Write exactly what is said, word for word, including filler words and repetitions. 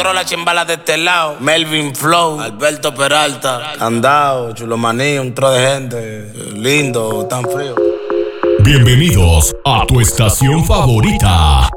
la chimbala de este lado. Melvin Flow, Alberto Peralta, Candao, Chulomaní, un tro de gente. Lindo, tan frío. Bienvenidos a tu estación favorita.